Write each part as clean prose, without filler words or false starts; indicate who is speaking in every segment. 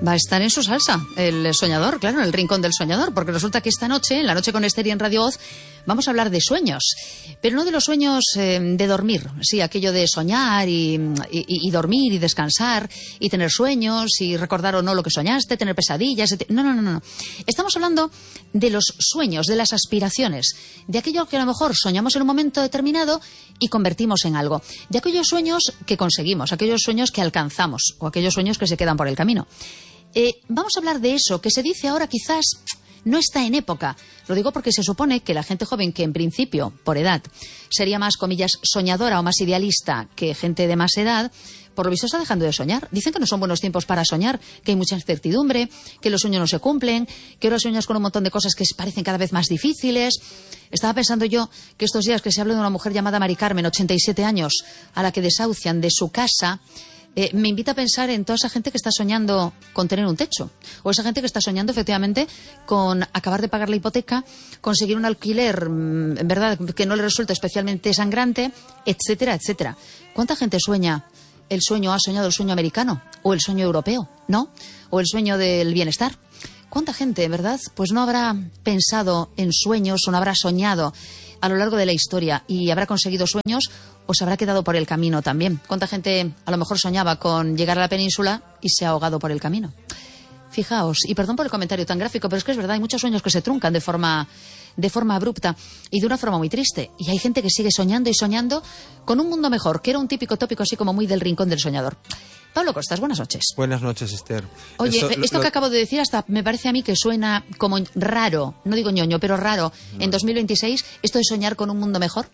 Speaker 1: va a estar en su salsa, el soñador, claro, en el rincón del soñador, porque resulta que esta noche, en la noche con Esther y en Radio Oz, vamos a hablar de sueños, pero no de los sueños de dormir, sí, aquello de soñar y dormir y descansar y tener sueños y recordar o no lo que soñaste, tener pesadillas. No. Estamos hablando de los sueños, de las aspiraciones, de aquello que a lo mejor soñamos en un momento determinado y convertimos en algo, de aquellos sueños que conseguimos, aquellos sueños que alcanzamos o aquellos sueños que se quedan por el camino. Vamos a hablar de eso, que se dice ahora quizás no está en época. Lo digo porque se supone que la gente joven, que en principio, por edad, sería más, comillas, soñadora o más idealista que gente de más edad, por lo visto está dejando de soñar. Dicen que no son buenos tiempos para soñar, que hay mucha incertidumbre, que los sueños no se cumplen, que ahora sueñas con un montón de cosas que parecen cada vez más difíciles. Estaba pensando yo que estos días que se habla de una mujer llamada Mari Carmen, 87 años, a la que desahucian de su casa, me invita a pensar en toda esa gente que está soñando con tener un techo, o esa gente que está soñando efectivamente con acabar de pagar la hipoteca, conseguir un alquiler, en verdad, que no le resulte especialmente sangrante, etcétera, etcétera. ¿Cuánta gente sueña el sueño, ha soñado el sueño americano, o el sueño europeo, ¿no? O el sueño del bienestar? ¿Cuánta gente, verdad, pues no habrá pensado en sueños o no habrá soñado a lo largo de la historia y habrá conseguido sueños o se habrá quedado por el camino también? ¿Cuánta gente a lo mejor soñaba con llegar a la península y se ha ahogado por el camino? Fijaos, y perdón por el comentario tan gráfico, pero es que es verdad, hay muchos sueños que se truncan de forma abrupta y de una forma muy triste. Y hay gente que sigue soñando y soñando con un mundo mejor, que era un típico tópico así como muy del rincón del soñador. Pablo Costas, buenas noches.
Speaker 2: Buenas noches, Esther.
Speaker 1: Oye, esto que acabo de decir hasta me parece a mí que suena como raro, no digo ñoño, pero raro, en 2026, esto de soñar con un mundo mejor.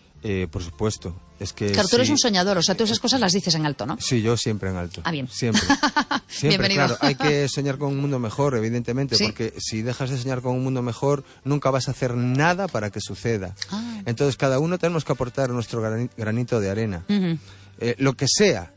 Speaker 2: Por supuesto. Es que
Speaker 1: claro, tú eres un soñador, o sea, tú esas cosas las dices en alto, ¿no?
Speaker 2: Sí, yo siempre en alto.
Speaker 1: Ah, bien.
Speaker 2: Siempre.
Speaker 1: Bienvenido.
Speaker 2: Claro, hay que soñar con un mundo mejor, evidentemente,
Speaker 1: ¿sí?
Speaker 2: Porque si dejas de soñar con un mundo mejor, nunca vas a hacer nada para que suceda.
Speaker 1: Ah.
Speaker 2: Entonces, cada uno tenemos que aportar nuestro granito de arena.
Speaker 1: Uh-huh.
Speaker 2: Lo que sea,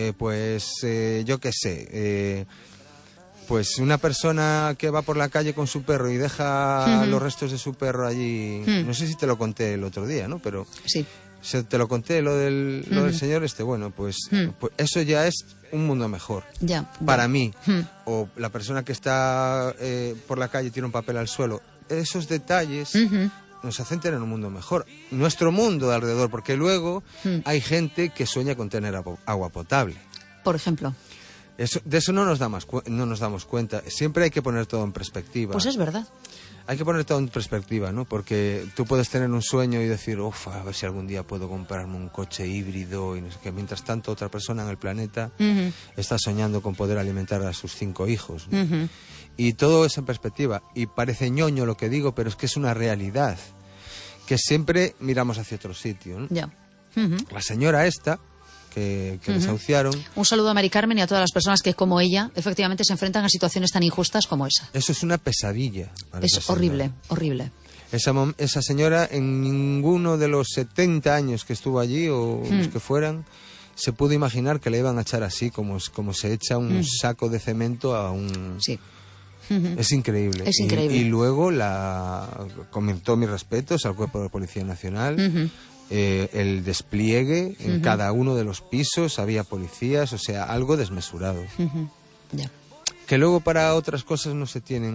Speaker 2: yo qué sé... Pues una persona que va por la calle con su perro y deja los restos de su perro allí, no sé si te lo conté el otro día, ¿no? Pero
Speaker 1: sí.
Speaker 2: Te lo conté, lo del señor bueno, pues eso ya es un mundo mejor.
Speaker 1: Ya.
Speaker 2: Para mí. O la persona que está por la calle y tira un papel al suelo. Esos detalles nos hacen tener un mundo mejor. Nuestro mundo de alrededor, porque luego hay gente que sueña con tener agua potable.
Speaker 1: Por ejemplo.
Speaker 2: De eso no nos damos cuenta. Siempre hay que poner todo en perspectiva.
Speaker 1: Pues es verdad.
Speaker 2: Hay que poner todo en perspectiva, ¿no? Porque tú puedes tener un sueño y decir, a ver si algún día puedo comprarme un coche híbrido y no sé qué. Mientras tanto, otra persona en el planeta está soñando con poder alimentar a sus 5 hijos, ¿no? Y todo es en perspectiva. Y parece ñoño lo que digo, pero es que es una realidad. Que siempre miramos hacia otro sitio, ¿no?
Speaker 1: Ya.
Speaker 2: La señora esta... que desahuciaron.
Speaker 1: Un saludo a Mari Carmen y a todas las personas que, como ella, efectivamente se enfrentan a situaciones tan injustas como esa.
Speaker 2: Eso es una pesadilla.
Speaker 1: Es horrible, horrible.
Speaker 2: Esa señora, en ninguno de los 70 años que estuvo allí, o los que fueran, se pudo imaginar que le iban a echar así, como se echa un saco de cemento a un...
Speaker 1: Sí.
Speaker 2: Es increíble.
Speaker 1: Es increíble.
Speaker 2: Y luego comentó mis respetos al Cuerpo de Policía Nacional. El despliegue en cada uno de los pisos, había policías, o sea, algo desmesurado.
Speaker 1: Ya.
Speaker 2: Que luego para otras cosas no se tiene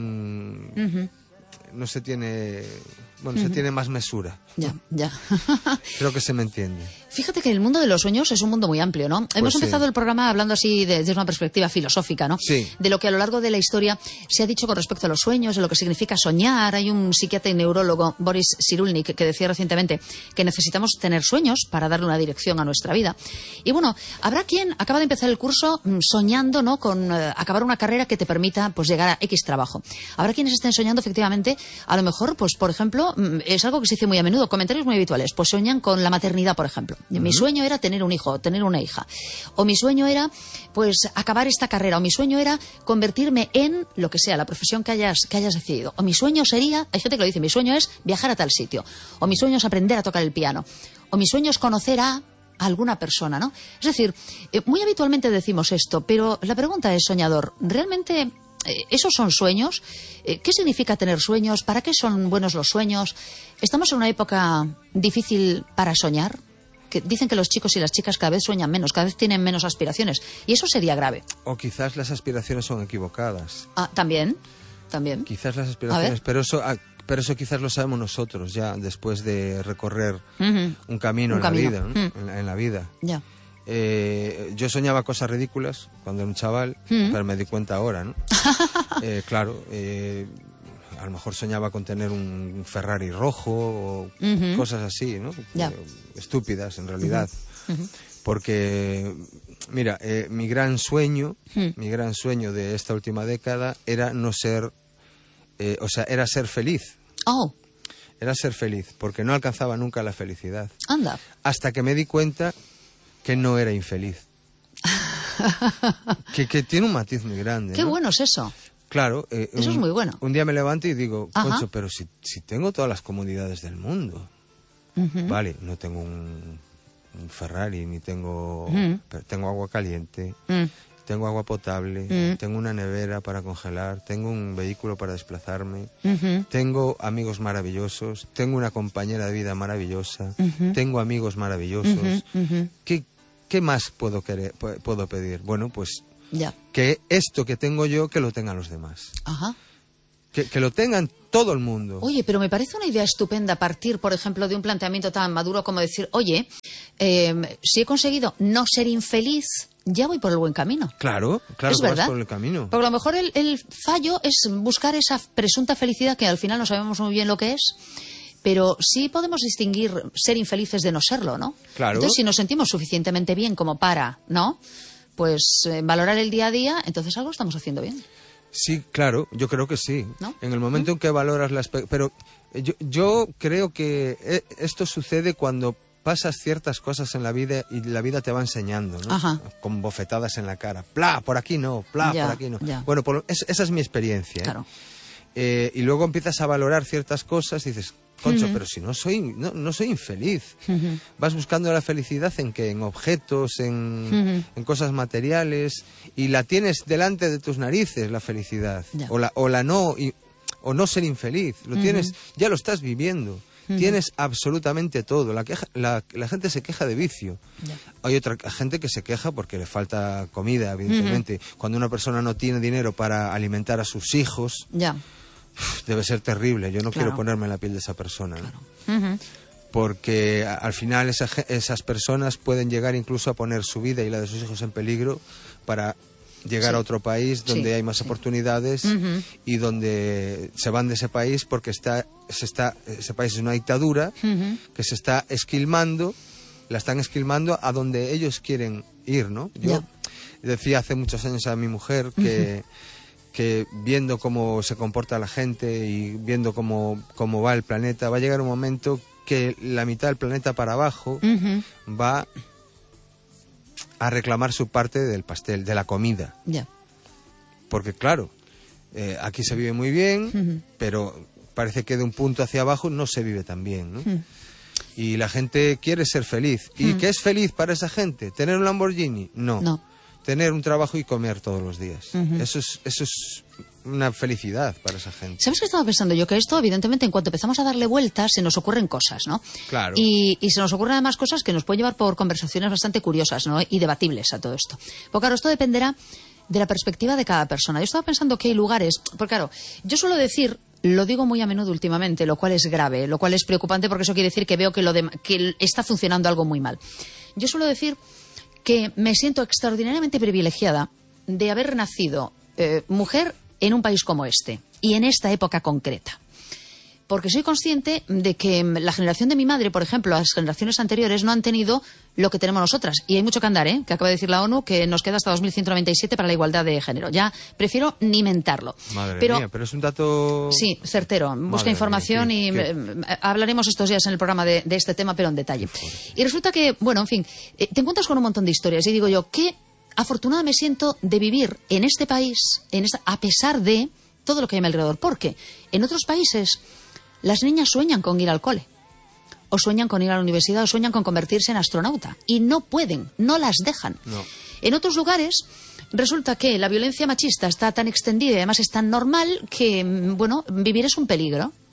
Speaker 2: se tiene más mesura.
Speaker 1: Ya.
Speaker 2: Creo que se me entiende.
Speaker 1: Fíjate que el mundo de los sueños es un mundo muy amplio, ¿no? Hemos empezado el programa hablando así desde una perspectiva filosófica, ¿no?
Speaker 2: Sí.
Speaker 1: De lo que a lo largo de la historia se ha dicho con respecto a los sueños, de lo que significa soñar. Hay un psiquiatra y neurólogo, Boris Cyrulnik, que decía recientemente que necesitamos tener sueños para darle una dirección a nuestra vida. Y bueno, habrá quien acaba de empezar el curso soñando, ¿no?, con acabar una carrera que te permita pues llegar a X trabajo. Habrá quienes estén soñando efectivamente, a lo mejor, pues por ejemplo, es algo que se dice muy a menudo, comentarios muy habituales, pues soñan con la maternidad, por ejemplo. Mi sueño era tener un hijo, tener una hija. O mi sueño era, pues, acabar esta carrera. O mi sueño era convertirme en lo que sea, la profesión que hayas decidido. O mi sueño sería, hay gente que lo dice, mi sueño es viajar a tal sitio. O mi sueño es aprender a tocar el piano. O mi sueño es conocer a alguna persona, ¿no? Es decir, muy habitualmente decimos esto, pero la pregunta es, soñador, ¿realmente esos son sueños? ¿Qué significa tener sueños? ¿Para qué son buenos los sueños? ¿Estamos en una época difícil para soñar? Que dicen que los chicos y las chicas cada vez sueñan menos, cada vez tienen menos aspiraciones. Y eso sería grave.
Speaker 2: O quizás las aspiraciones son equivocadas.
Speaker 1: También.
Speaker 2: Quizás las aspiraciones, pero eso quizás lo sabemos nosotros ya después de recorrer un camino en la vida, ¿no? En la vida.
Speaker 1: Ya.
Speaker 2: Yo soñaba cosas ridículas cuando era un chaval, pero me di cuenta ahora, ¿no? Claro, a lo mejor soñaba con tener un Ferrari rojo o cosas así, ¿no? Estúpidas en realidad. Porque, mira, mi gran sueño de esta última década era no ser, era ser feliz.
Speaker 1: Oh.
Speaker 2: Era ser feliz, porque no alcanzaba nunca la felicidad.
Speaker 1: Anda.
Speaker 2: Hasta que me di cuenta que no era infeliz. que tiene un matiz muy grande.
Speaker 1: Qué
Speaker 2: ¿no?
Speaker 1: bueno es eso.
Speaker 2: Claro.
Speaker 1: Eso es muy bueno.
Speaker 2: Un día me levanto y digo, Concho, pero si tengo todas las comodidades del mundo. Vale, no tengo un Ferrari, ni tengo... pero tengo agua caliente, tengo agua potable, tengo una nevera para congelar, tengo un vehículo para desplazarme, tengo amigos maravillosos, tengo una compañera de vida maravillosa, tengo amigos maravillosos. ¿Qué más puedo pedir? Bueno, pues que esto que tengo yo, que lo tengan los demás.
Speaker 1: Ajá.
Speaker 2: Que lo tengan todo el mundo.
Speaker 1: Oye, pero me parece una idea estupenda partir, por ejemplo, de un planteamiento tan maduro como decir, oye, si he conseguido no ser infeliz, ya voy por el buen camino.
Speaker 2: Claro,
Speaker 1: ¿Es
Speaker 2: que
Speaker 1: verdad?
Speaker 2: vas por el camino.
Speaker 1: Porque a lo mejor el fallo es buscar esa presunta felicidad que al final no sabemos muy bien lo que es. Pero sí podemos distinguir ser infelices de no serlo, ¿no?
Speaker 2: Claro.
Speaker 1: Entonces, si nos sentimos suficientemente bien como para, ¿no? Pues valorar el día a día, entonces algo estamos haciendo bien.
Speaker 2: Sí, claro, yo creo que sí.
Speaker 1: ¿No?
Speaker 2: En el momento en que valoras pero yo creo que esto sucede cuando pasas ciertas cosas en la vida y la vida te va enseñando, ¿no?
Speaker 1: Ajá.
Speaker 2: Con bofetadas en la cara. ¡Pla! Por aquí no, ¡pla!
Speaker 1: Ya,
Speaker 2: Por aquí no.
Speaker 1: ya.
Speaker 2: Bueno, esa es mi experiencia.
Speaker 1: Claro.
Speaker 2: Y luego empiezas a valorar ciertas cosas y dices, Concho, pero si no soy infeliz. Vas buscando la felicidad en qué, en objetos, en cosas materiales, y la tienes delante de tus narices, la felicidad.
Speaker 1: Ya.
Speaker 2: O no ser infeliz. Lo tienes, ya lo estás viviendo. Tienes absolutamente todo. La gente se queja de vicio.
Speaker 1: Ya.
Speaker 2: Hay otra gente que se queja porque le falta comida, evidentemente. Cuando una persona no tiene dinero para alimentar a sus hijos,
Speaker 1: Ya.
Speaker 2: debe ser terrible. Yo no
Speaker 1: Claro.
Speaker 2: quiero ponerme en la piel de esa persona. ¿no?
Speaker 1: Claro.
Speaker 2: Porque al final esas personas pueden llegar incluso a poner su vida y la de sus hijos en peligro para llegar a otro país donde hay más oportunidades y donde se van de ese país porque ese país es una dictadura que se está la están esquilmando a donde ellos quieren ir, ¿no? Yo decía hace muchos años a mi mujer que viendo cómo se comporta la gente y viendo cómo va el planeta, va a llegar un momento que la mitad del planeta para abajo va a reclamar su parte del pastel, de la comida.
Speaker 1: Ya.
Speaker 2: Porque claro, aquí se vive muy bien, pero parece que de un punto hacia abajo no se vive tan bien, ¿no? Y la gente quiere ser feliz. ¿Y qué es feliz para esa gente? ¿Tener un Lamborghini? No. Tener un trabajo y comer todos los días. Eso es una felicidad para esa gente.
Speaker 1: ¿Sabes qué estaba pensando yo? Que esto, evidentemente, en cuanto empezamos a darle vueltas, se nos ocurren cosas, ¿no?
Speaker 2: Claro.
Speaker 1: Y se nos ocurren además cosas que nos pueden llevar por conversaciones bastante curiosas, ¿no? Y debatibles a todo esto. Porque claro, esto dependerá de la perspectiva de cada persona. Yo estaba pensando que hay lugares... Porque claro, yo suelo decir... Lo digo muy a menudo últimamente, lo cual es grave, lo cual es preocupante porque eso quiere decir que veo que está funcionando algo muy mal. Yo suelo decir que me siento extraordinariamente privilegiada de haber nacido mujer en un país como este y en esta época concreta. Porque soy consciente de que la generación de mi madre, por ejemplo, las generaciones anteriores no han tenido lo que tenemos nosotras. Y hay mucho que andar, que acaba de decir la ONU, que nos queda hasta 2197 para la igualdad de género. Ya prefiero ni mentarlo.
Speaker 2: Madre mía, pero es un dato...
Speaker 1: Sí, certero. Busca información
Speaker 2: mía,
Speaker 1: y hablaremos estos días en el programa de este tema, pero en detalle. Y resulta que, bueno, en fin, te encuentras con un montón de historias y digo yo, qué afortunada me siento de vivir en este país, a pesar de todo lo que hay a mi alrededor. Porque en otros países... Las niñas sueñan con ir al cole, o sueñan con ir a la universidad, o sueñan con convertirse en astronauta. Y no pueden, no las dejan.
Speaker 2: No.
Speaker 1: En otros lugares resulta que la violencia machista está tan extendida y además es tan normal que, bueno, vivir es un peligro.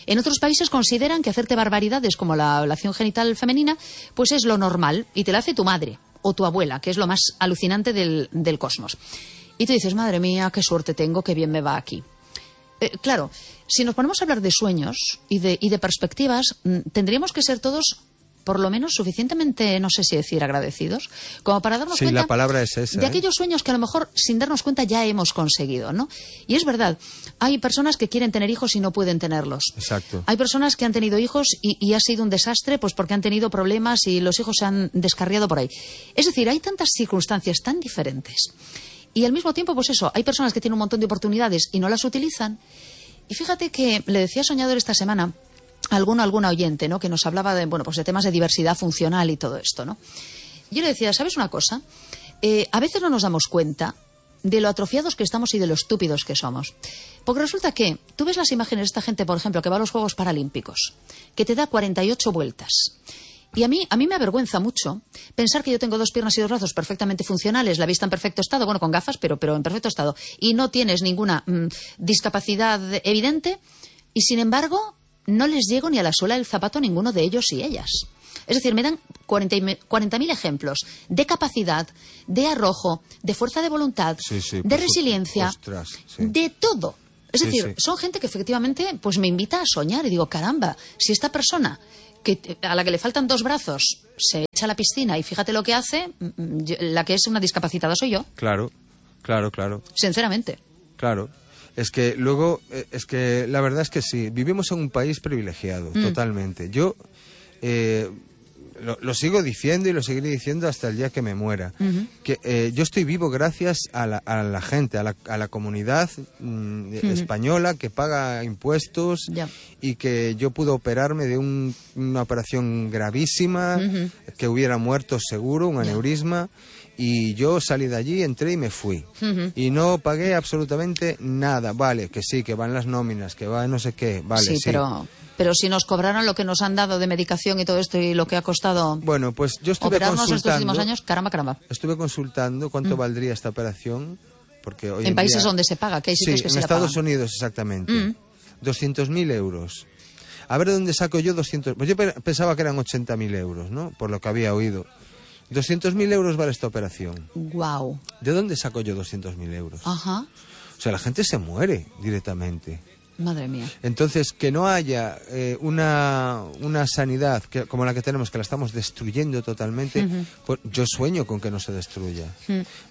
Speaker 1: En otros países consideran que hacerte barbaridades como la ablación genital femenina pues es lo normal y te la hace tu madre o tu abuela, que es lo más alucinante del cosmos. Y tú dices, madre mía, qué suerte tengo, qué bien me va aquí. Claro, si nos ponemos a hablar de sueños y de perspectivas, tendríamos que ser todos por lo menos suficientemente, no sé si decir agradecidos, como para darnos cuenta
Speaker 2: la palabra es esa,
Speaker 1: de aquellos sueños que a lo mejor sin darnos cuenta ya hemos conseguido, ¿no? Y es verdad, hay personas que quieren tener hijos y no pueden tenerlos.
Speaker 2: Exacto.
Speaker 1: Hay personas que han tenido hijos y ha sido un desastre pues porque han tenido problemas y los hijos se han descarriado por ahí. Es decir, hay tantas circunstancias tan diferentes. Y al mismo tiempo, pues eso, hay personas que tienen un montón de oportunidades y no las utilizan. Y fíjate que le decía a Soñador esta semana alguna oyente, ¿no?, que nos hablaba de, bueno, pues de temas de diversidad funcional y todo esto, ¿no? Yo le decía, ¿sabes una cosa? A veces no nos damos cuenta de lo atrofiados que estamos y de lo estúpidos que somos. Porque resulta que tú ves las imágenes de esta gente, por ejemplo, que va a los Juegos Paralímpicos, que te da 48 vueltas. Y a mí me avergüenza mucho pensar que yo tengo 2 piernas y 2 brazos perfectamente funcionales, la vista en perfecto estado, bueno, con gafas, pero en perfecto estado, y no tienes ninguna discapacidad evidente, y sin embargo no les llego ni a la suela del zapato a ninguno de ellos y ellas. Es decir, me dan 40.000 ejemplos de capacidad, de arrojo, de fuerza de voluntad, de resiliencia, de todo. Es decir, son gente que efectivamente pues me invita a soñar y digo, caramba, si esta persona a la que le faltan 2 brazos se echa a la piscina y fíjate lo que hace, la que es una discapacitada soy yo.
Speaker 2: Claro.
Speaker 1: Sinceramente.
Speaker 2: Claro. Es que luego, la verdad es que sí, vivimos en un país privilegiado, totalmente. Yo lo sigo diciendo y lo seguiré diciendo hasta el día que me muera. Que yo estoy vivo gracias a la gente, a la comunidad española que paga impuestos y que yo pude operarme de una operación gravísima, que hubiera muerto seguro, un aneurisma. Y yo salí de allí, entré y me fui. Y no pagué absolutamente nada. Vale, que sí, que van las nóminas, que va no sé qué. Vale, sí.
Speaker 1: Pero si nos cobraran lo que nos han dado de medicación y todo esto y lo que ha costado
Speaker 2: bueno, pues yo estuve
Speaker 1: operarnos estos últimos años, caramba.
Speaker 2: Estuve consultando cuánto valdría esta operación. Porque hoy
Speaker 1: en países donde se paga, que hay sitios que se
Speaker 2: en Estados Unidos exactamente. 200.000 euros. A ver, ¿de dónde saco yo 200? Pues yo pensaba que eran 80.000 euros, ¿no? Por lo que había oído. 200.000 euros vale esta operación.
Speaker 1: Guau.
Speaker 2: ¿De dónde saco yo 200.000 euros?
Speaker 1: Ajá.
Speaker 2: O sea, la gente se muere directamente.
Speaker 1: Madre mía.
Speaker 2: Entonces, que no haya una sanidad como la que tenemos, que la estamos destruyendo totalmente, pues yo sueño con que no se destruya.